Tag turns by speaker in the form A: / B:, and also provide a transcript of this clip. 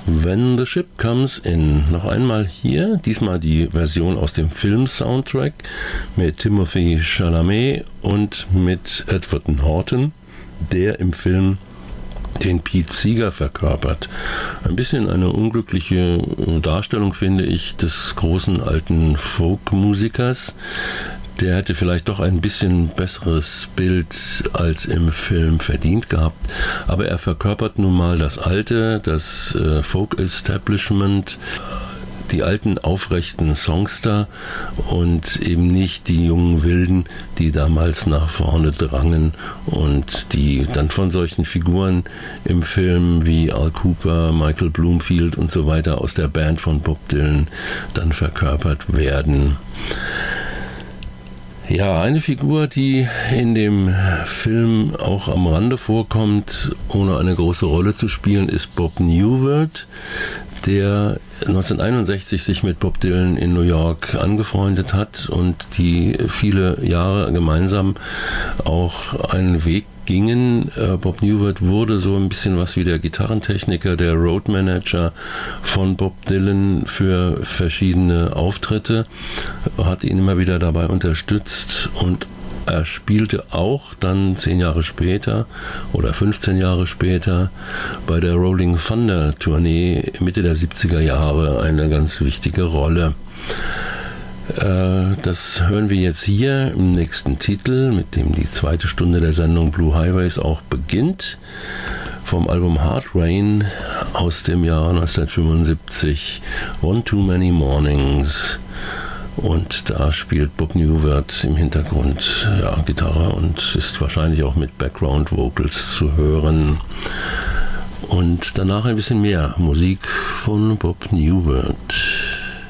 A: When the Ship Comes In. Noch einmal hier, diesmal die Version aus dem Film-Soundtrack mit Timothée Chalamet und mit Edward Norton, der im Film den Pete Seeger verkörpert. Ein bisschen eine unglückliche Darstellung, finde ich, des großen alten Folkmusikers. Der hätte vielleicht doch ein bisschen besseres Bild als im Film verdient gehabt. Aber er verkörpert nun mal das Alte, das Folk-Establishment, die alten aufrechten Songster und eben nicht die jungen Wilden, die damals nach vorne drangen und die dann von solchen Figuren im Film wie Al Cooper, Michael Bloomfield und so weiter aus der Band von Bob Dylan dann verkörpert werden. Ja, eine Figur, die in dem Film auch am Rande vorkommt, ohne eine große Rolle zu spielen, ist Bob Newhart, der 1961 sich mit Bob Dylan in New York angefreundet hat und die viele Jahre gemeinsam auch einen Weg gingen. Bob Newhart wurde so ein bisschen was wie der Gitarrentechniker, der Roadmanager von Bob Dylan für verschiedene Auftritte, hat ihn immer wieder dabei unterstützt und er spielte auch dann 10 Jahre später oder 15 Jahre später bei der Rolling Thunder Tournee Mitte der 70er Jahre eine ganz wichtige Rolle. Das hören wir jetzt hier im nächsten Titel, mit dem die zweite Stunde der Sendung Blue Highways auch beginnt, vom Album Hard Rain aus dem Jahr 1975, One Too Many Mornings. Und da spielt Bob Newhart im Hintergrund Gitarre und ist wahrscheinlich auch mit Background Vocals zu hören. Und danach ein bisschen mehr Musik von Bob Newhart.